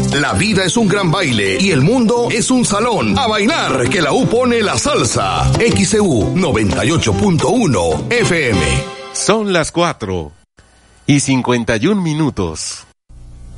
La vida es un gran baile y el mundo es un salón. A bailar, que la U pone la salsa. XEU 98.1 FM. Son las 4:51.